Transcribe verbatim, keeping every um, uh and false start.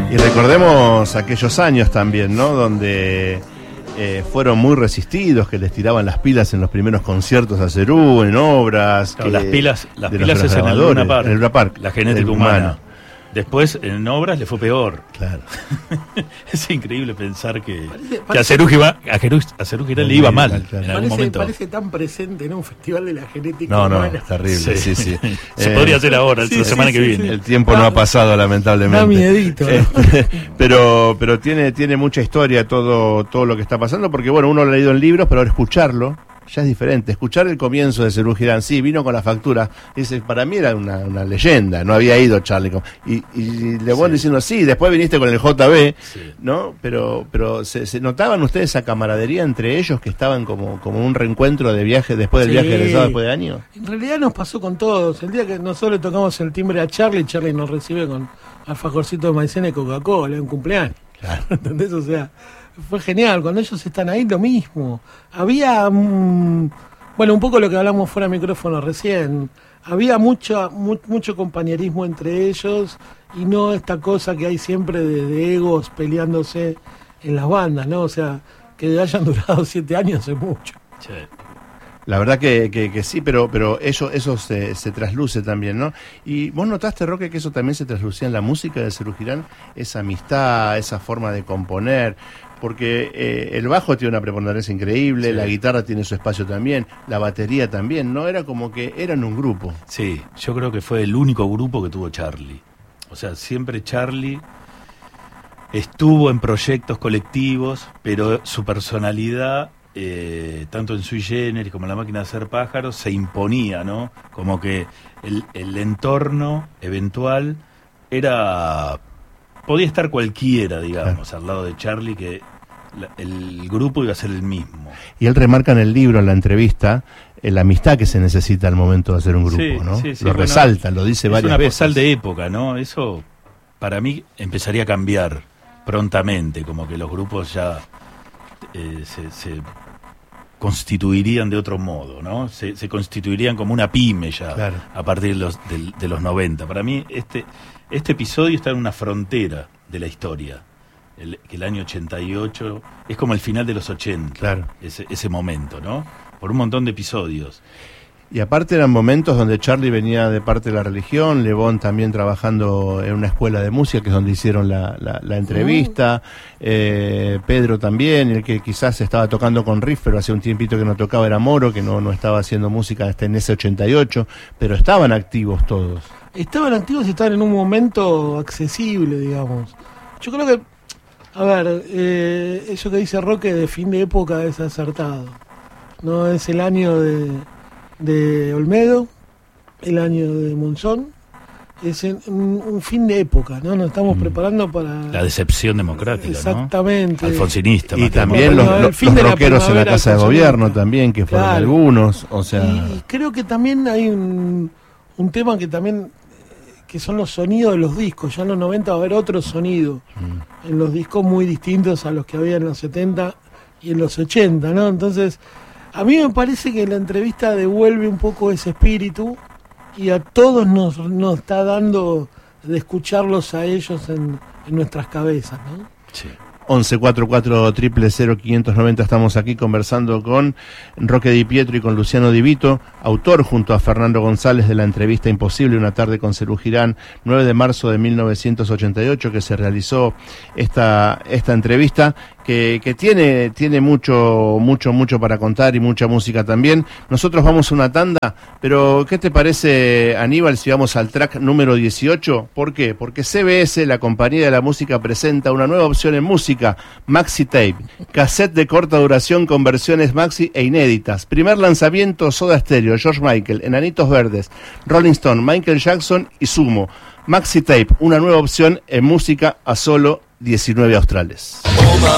Y recordemos aquellos años también, ¿no? Donde eh, fueron muy resistidos, que les tiraban las pilas en los primeros conciertos a Cerú, en obras. Claro, que, las pilas, las de pilas los es en el Luna Park, en el Luna Park, la genética humana. humana. Después, en obras, le fue peor. Claro. Es increíble pensar que, parece, que a Cerú iba, a Cerú, a Cerú Girán le iba mal, claro. En algún parece, momento. Parece tan presente en un festival de la genética no, humana. No, es terrible, sí, sí. sí. Se eh, podría hacer ahora, sí, la sí, semana sí, que sí, viene. sí. El tiempo no ha pasado, lamentablemente. Da miedito, ¿no? Este, pero pero tiene tiene mucha historia todo todo lo que está pasando, porque bueno, uno lo ha leído en libros, pero ahora escucharlo ya es diferente. Escuchar el comienzo de Cerú Girán, sí, vino con la factura, dice, para mí era una, una leyenda, no había ido Charlie. Y, y Le Bon sí. diciendo, sí, después viniste con el J B, sí. ¿no? Pero pero se, se notaban ustedes esa camaradería entre ellos, que estaban como, como un reencuentro de viaje, después del sí. viaje egresado después de años. En realidad nos pasó con todos. El día que nosotros le tocamos el timbre a Charlie, Charlie nos recibe con alfajorcito de maicena y Coca-Cola, en cumpleaños. Claro. ¿Entendés? O sea, fue genial. Cuando ellos están ahí, lo mismo. Había, mmm, bueno, un poco lo que hablamos fuera de micrófono recién. Había mucho, mu mucho compañerismo entre ellos y no esta cosa que hay siempre de, de egos peleándose en las bandas, ¿no? O sea, que hayan durado siete años es mucho. Sí. La verdad que, que, que sí, pero pero eso eso se, se trasluce también, ¿no? Y vos notaste, Roque, que eso también se traslucía en la música de Cerú Girán, esa amistad, esa forma de componer, porque eh, el bajo tiene una preponderancia increíble, sí. La guitarra tiene su espacio también, la batería también, ¿no? Era como que eran un grupo. Sí, yo creo que fue el único grupo que tuvo Charlie. O sea, siempre Charlie estuvo en proyectos colectivos, pero su personalidad... Eh, tanto en Sui Generis como en La Máquina de Hacer Pájaros se imponía, ¿no? Como que el, el entorno eventual era podía estar cualquiera, digamos, claro. Al lado de Charlie, que la, el grupo iba a ser el mismo. Y él remarca en el libro, en la entrevista, eh, la amistad que se necesita al momento de hacer un grupo, sí, ¿no? Sí, sí, lo bueno, resalta, lo dice varias veces. Es una postal de época, ¿no? Eso para mí empezaría a cambiar prontamente, como que los grupos ya eh, se, se constituirían de otro modo, ¿no? Se, se constituirían como una pyme ya, claro. A partir de los, de, de los noventa. Para mí este, este episodio está en una frontera de la historia. El, el año ochenta y ocho es como el final de los ochenta, claro. ese, ese momento, ¿no? Por un montón de episodios. Y aparte eran momentos donde Charlie venía de parte de la religión, Le Bon también trabajando en una escuela de música, que es donde hicieron la, la, la entrevista, eh, Pedro también, el que quizás estaba tocando con Riff, pero hace un tiempito que no tocaba era Moro, que no, no estaba haciendo música hasta en ese ochenta y ocho, pero estaban activos todos. Estaban activos y estaban en un momento accesible, digamos. Yo creo que, a ver, eh, eso que dice Roque de fin de época es acertado. No es el año de... de Olmedo, el año de Monzón, es en, un, un fin de época, ¿no? Nos estamos mm. preparando para... La decepción democrática, exactamente, ¿no? Alfonsinista. Y también los, los, los rockeros en la Casa de Gobierno también, que fueron claro. algunos, o sea... Y creo que también hay un, un tema que también, que son los sonidos de los discos. Ya en los noventa va a haber otro sonido mm. en los discos muy distintos a los que había en los setenta y en los ochenta, ¿no? Entonces... A mí me parece que la entrevista devuelve un poco ese espíritu y a todos nos, nos está dando de escucharlos a ellos en, en nuestras cabezas, ¿no? Sí. once cuarenta y cuatro, cero cero cero, quinientos noventa, estamos aquí conversando con Roque Di Pietro y con Luciano Di Vito, autor junto a Fernando González de la entrevista Imposible, una tarde con Cerú Girán, nueve de marzo de mil novecientos ochenta y ocho, que se realizó esta, esta entrevista, que, que tiene, tiene mucho, mucho, mucho para contar y mucha música también. Nosotros vamos a una tanda, pero ¿qué te parece, Aníbal, si vamos al track número dieciocho? ¿Por qué? Porque C B S, la compañía de la música, presenta una nueva opción en música, Maxi Tape, cassette de corta duración con versiones maxi e inéditas. Primer lanzamiento, Soda Stereo, George Michael, Enanitos Verdes, Rolling Stone, Michael Jackson y Sumo. Maxi Tape, una nueva opción en música a solo diecinueve australes.